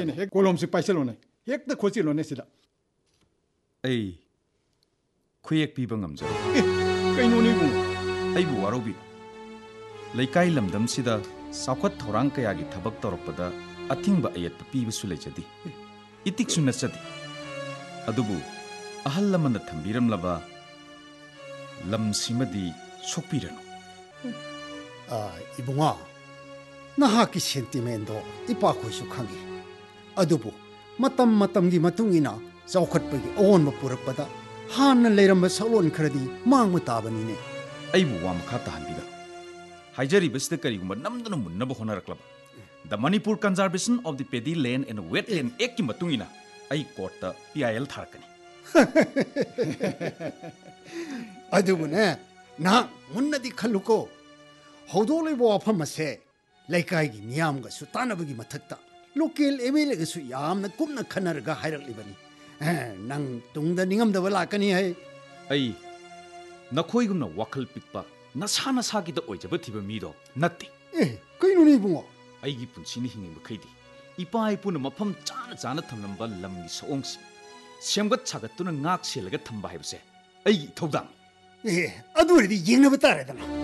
ꯀꯩꯅꯣ ꯍꯦꯛ ꯀꯣꯂꯣꯝꯁꯤ ꯄꯥꯏꯁꯤꯜꯂꯣꯅꯦ ꯍꯦꯛꯇ ꯈꯣꯠꯆꯤꯜꯂꯣꯅꯦ ꯁꯤꯗ ꯑꯩ ꯈꯨꯌꯦꯛ ꯄꯤꯕ ꯉꯝꯖꯔꯣꯏ ꯀꯩꯅꯣꯅꯦ ꯏꯕꯨꯡꯉꯣ ꯑꯩꯕꯨ ꯋꯥꯔꯧꯕꯤ ꯂꯩꯀꯥꯏ ꯂꯝꯗꯝꯁꯤꯗ ꯆꯥꯎꯈꯠ ꯊꯧꯔꯥꯡ ꯀꯌꯥꯒꯤ ꯊꯕꯛ ꯇꯧꯔꯛꯄꯗ ꯑꯊꯤꯡꯕ ꯑꯌꯦꯠꯄ ꯄꯤꯕꯁꯨ ꯂꯩꯖꯗꯦ ꯏꯇꯤꯛꯁꯨ ꯅꯠꯆꯗꯦ ꯑꯗꯨꯕꯨ ꯑꯍꯜ ꯂꯃꯟꯅ ꯊꯝꯕꯤꯔꯝꯂꯕ ꯂꯝꯁꯤꯃꯗꯤ ꯁꯣꯛꯄꯤꯔꯅꯨ ꯏꯕꯨꯡꯉꯣ ꯅꯍꯥꯛꯀꯤ ꯁꯦꯟꯇꯤꯃꯦꯟꯗꯣ ꯏꯄꯥꯈꯣꯏꯁꯨ ꯈꯪꯉꯤ ꯑꯗꯨꯕꯨ ꯃꯇꯝꯒꯤ ꯃꯇꯨꯡ ꯏꯟꯅ ꯆꯥꯎꯈꯠꯄꯒꯤ ꯑꯑꯣꯟꯕ ꯄꯨꯔꯛꯄꯗ ꯍꯥꯟꯅ ꯂꯩꯔꯝꯕ ꯁꯛꯂꯣꯟ ꯈꯔꯗꯤ ꯃꯥꯡꯕ ꯇꯥꯕꯅꯤꯅꯦ ꯑꯩꯕꯨ ꯋꯥ ꯃꯈꯥ ꯇꯥꯍꯟꯕꯤꯒꯅꯨ ꯍꯥꯏꯖꯔꯤꯕꯁꯤꯗ ꯀꯔꯤꯒꯨꯝꯕ ꯅꯝꯗꯨꯅ ꯃꯨꯟꯅꯕ ꯍꯣꯠꯅꯔꯛꯂꯕ ꯗ Manipur conservation of the paddy ꯂꯦꯟ ꯑꯦꯟ ꯋꯦꯠꯂꯦꯟ ꯑꯦꯛꯀꯤ ꯃꯇꯨꯡ ꯏꯟꯅ ꯑꯩ ꯀꯣꯔꯠꯇ PIL ꯊꯥꯔꯛꯀꯅꯤ ꯑꯗꯨꯕꯨꯅꯦ ꯅꯍꯥꯛ ꯃꯨꯟꯅꯗꯤ ꯈꯜꯂꯨꯀꯣ ꯍꯧꯗꯣꯛꯂꯤꯕ ꯋꯥꯐꯝ ꯑꯁꯦ ꯂꯩꯀꯥꯏꯒꯤ ꯃꯤꯌꯥꯝꯒꯁꯨ ꯇꯥꯟꯅꯕꯒꯤ ꯃꯊꯛꯇ ꯂꯣꯀꯦꯜ MLAꯒꯁꯨ ꯌꯥꯝꯅ ꯀꯨꯞꯅ ꯈꯟꯅꯔꯒ ꯍꯥꯏꯔꯛꯂꯤꯕꯅꯤ ꯅꯪ ꯇꯨꯡꯗ ꯅꯤꯡꯉꯝꯗꯕ ꯂꯥꯛꯀꯅꯤ ꯍꯥꯏ ꯑꯩ ꯅꯈꯣꯏꯒꯨꯝꯅ ꯋꯥꯈꯜ ꯄꯤꯛꯄ ꯅꯁꯥ ꯅꯁꯥꯒꯤꯗ ꯑꯣꯏꯖꯕ ꯊꯤꯕ ꯃꯤꯗꯣ ꯅꯠꯇꯦ ꯀꯩꯅꯣꯅꯦ ꯏꯕꯨꯡꯉꯣ ꯑꯩꯒꯤ ꯄꯨꯟꯁꯤꯅ ꯍꯤꯡꯉꯤꯕꯈꯩꯗꯤ ꯏꯄꯥ ꯏꯄꯨꯅ ꯃꯐꯝ ꯆꯥꯅ ꯆꯥꯅ ꯊꯝꯂꯝꯕ ꯂꯝꯒꯤ ꯁꯑꯣꯡꯁꯤꯡ ꯁꯦꯝꯒꯠ ꯁꯥꯒꯠꯇꯨꯅ ꯉꯥꯛ ꯁꯦꯜꯂꯒ ꯊꯝꯕ ꯍꯥꯏꯕꯁꯦ ꯑꯩꯒꯤ ꯏꯊꯧꯗꯥꯡꯅꯤ ꯑꯗꯨ ꯑꯣꯏꯔꯗꯤ ꯌꯦꯡꯅꯕ ꯇꯥꯔꯦꯗꯅ